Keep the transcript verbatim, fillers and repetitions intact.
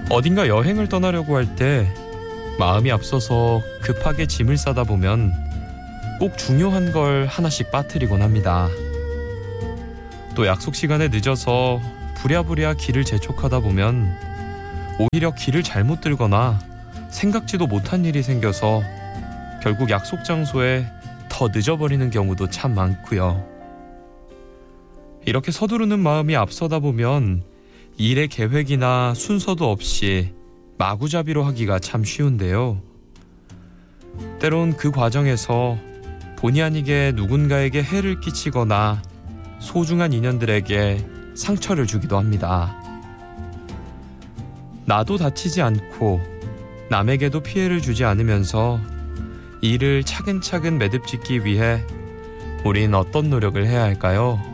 어딘가 여행을 떠나려고 할 때 마음이 앞서서 급하게 짐을 싸다 보면 꼭 중요한 걸 하나씩 빠뜨리곤 합니다. 또 약속 시간에 늦어서 부랴부랴 길을 재촉하다 보면 오히려 길을 잘못 들거나 생각지도 못한 일이 생겨서 결국 약속 장소에 더 늦어버리는 경우도 참 많고요. 이렇게 서두르는 마음이 앞서다 보면 일의 계획이나 순서도 없이 마구잡이로 하기가 참 쉬운데요. 때론 그 과정에서 본의 아니게 누군가에게 해를 끼치거나 소중한 인연들에게 상처를 주기도 합니다. 나도 다치지 않고 남에게도 피해를 주지 않으면서 일을 차근차근 매듭짓기 위해 우린 어떤 노력을 해야 할까요?